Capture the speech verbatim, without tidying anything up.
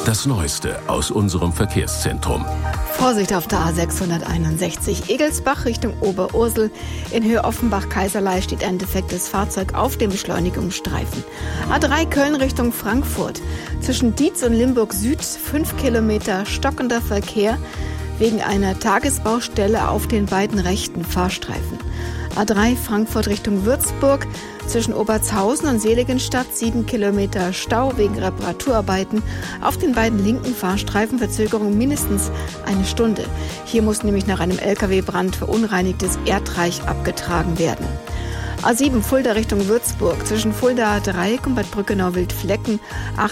Das Neueste aus unserem Verkehrszentrum. Vorsicht auf der A sechshunderteinundsechzig Egelsbach Richtung Oberursel. In Höhe Offenbach-Kaiserlei steht ein defektes Fahrzeug auf dem Beschleunigungsstreifen. A drei Köln Richtung Frankfurt. Zwischen Dietz und Limburg Süd fünf Kilometer stockender Verkehr wegen einer Tagesbaustelle auf den beiden rechten Fahrstreifen. A drei Frankfurt Richtung Würzburg. Zwischen Obertshausen und Seligenstadt sieben Kilometer Stau wegen Reparaturarbeiten. Auf den beiden linken Fahrstreifen Verzögerung mindestens eine Stunde. Hier muss nämlich nach einem L K W-Brand verunreinigtes Erdreich abgetragen werden. A sieben Fulda Richtung Würzburg. Zwischen Fulda Dreieck und Bad Brückenau Wildflecken